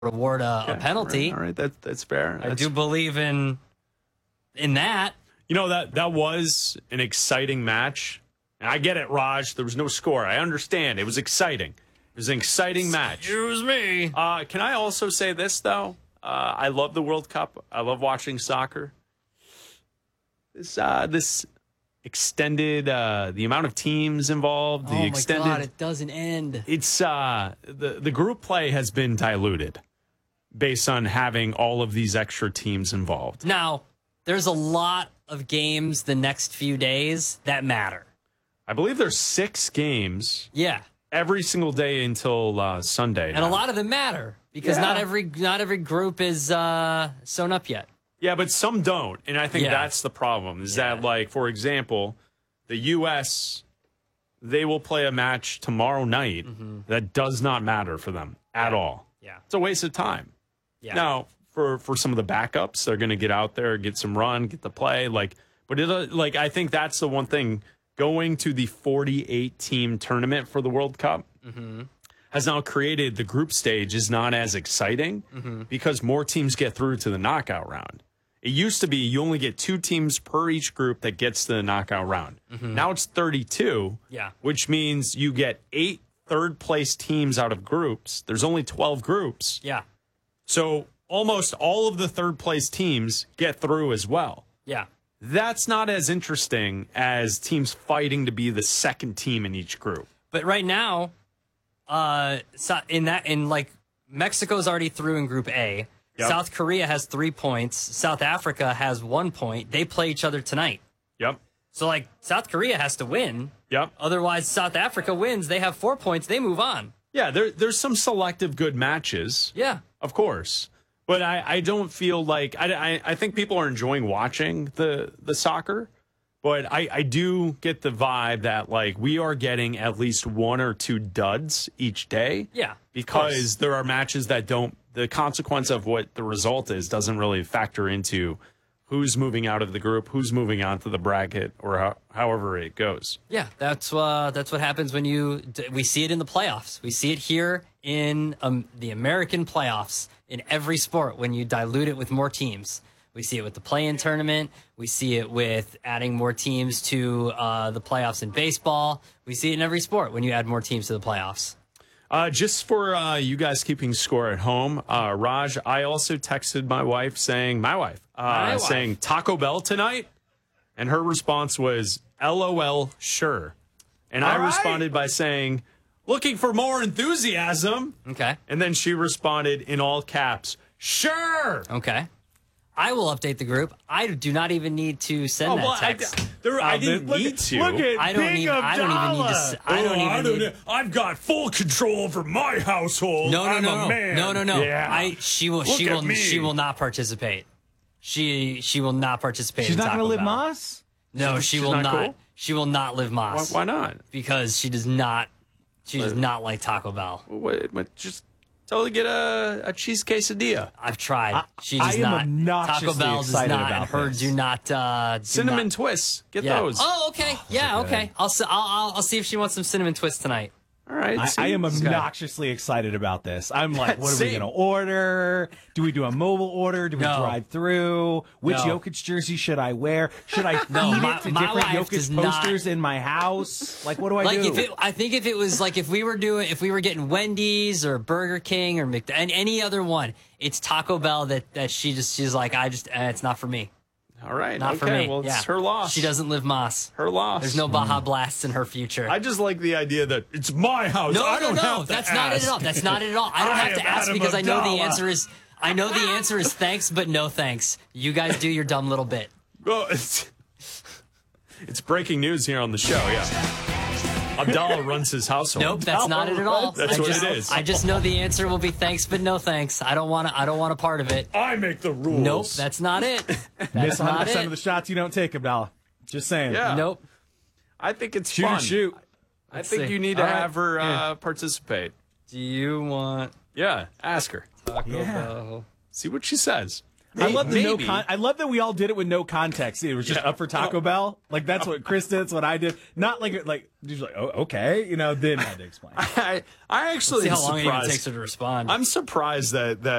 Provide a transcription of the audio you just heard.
award a penalty. All right, that's fair. I do believe in that. You know, that was an exciting match. And I get it, Raj. There was no score. I understand. It was exciting. It was an exciting match. Excuse me. Can I also say this, though? I love the World Cup. I love watching soccer. This extended, the amount of teams involved, the extended. Oh, my God, it doesn't end. It's, the group play has been diluted based on having all of these extra teams involved. Now, there's a lot of games the next few days that matter. I believe there's 6 games. Yeah. Every single day until Sunday. And a lot of them matter because not every group is sewn up yet. Yeah, but some don't. And I think that's the problem is that, like, for example, the U.S., they will play a match tomorrow night that does not matter for them at all. Yeah. It's a waste of time. Yeah. Now, for some of the backups, they're going to get out there, get some run, get the play. But I think that's the one thing. Going to the 48-team tournament for the World Cup has now created the group stage is not as exciting because more teams get through to the knockout round. It used to be you only get 2 teams per each group that gets to the knockout round. Now it's 32, which means you get 8 third-place teams out of groups. There's only 12 groups. Yeah. So almost all of the third-place teams get through as well. Yeah. That's not as interesting as teams fighting to be the second team in each group. But right now, Mexico's already through in Group A. Yep. South Korea has 3 points. South Africa has 1 point. They play each other tonight. Yep. So, South Korea has to win. Yep. Otherwise, South Africa wins. They have 4 points. They move on. Yeah, there's some selective good matches. Yeah. Of course. But I don't feel like I think people are enjoying watching the soccer, but I do get the vibe that we are getting at least 1 or 2 duds each day. Yeah, because there are matches that the consequence of what the result is doesn't really factor into who's moving out of the group, who's moving on to the bracket, or however it goes. Yeah, that's what happens when we see it in the playoffs. We see it here in the American playoffs in every sport when you dilute it with more teams. We see it with the play-in tournament. We see it with adding more teams to the playoffs in baseball. We see it in every sport when you add more teams to the playoffs. Just for you guys keeping score at home, Raj, I also texted my wife saying Taco Bell tonight, and her response was LOL, sure. And I responded by saying, looking for more enthusiasm. Okay. And then she responded in all caps, sure. Okay. I will update the group. I do not even need to send that text. I didn't need to. Look at I don't even need to. I've got full control over my household. No. I'm a man. No. Yeah. She will not participate. She will not participate. She's in not Taco going to live Bell. Moss? No, she will not not. Cool? She will not live Moss. Why not? Because she does not. She does not like Taco Bell. Just totally get a cheese quesadilla. I've tried. She does I am not. obnoxiously Taco Bell does excited not. about And her this. do not. Cinnamon twists. Get those. Oh, okay. Yeah, okay. I'll see if she wants some cinnamon twists tonight. All right. I am obnoxiously excited about this. I'm like, what are we going to order? Do we do a mobile order? Do we drive through? Which Jokic jersey should I wear? Should I feed it to different Jokic posters in my house? Like, what do I do? I think if it was if we were getting Wendy's or Burger King or and any other one, it's Taco Bell that she's like, it's not for me. All right. Not for me. Well, it's her loss. She doesn't live Moss. Her loss. There's no Baja Blasts in her future. I just like the idea that it's my house. No, I don't have to that's ask. not it at all. That's not it at all. I don't have to ask because I know the answer is. I know the answer is thanks, but no thanks. You guys do your dumb little bit. Well, it's breaking news here on the show. Yeah. Abdallah runs his household. Nope, that's not it at all. That's what it is. I just know the answer will be thanks, but no thanks. I don't want a part of it. I make the rules. Nope, that's not it. Miss That's not 100% it. of the shots you don't take, Abdallah. Just saying. Yeah. Nope. I think it's Shoot or fun. shoot. I think see. you need to All right. have her participate. Do you want Yeah, ask her. Taco Bell? See what she says. I love I love that we all did it with no context. It was just up for Taco Bell. Like that's what Chris did. That's what I did. Not like you're like, oh, okay, you know. Then I had to explain. I actually see how long it even takes her to respond. I'm surprised that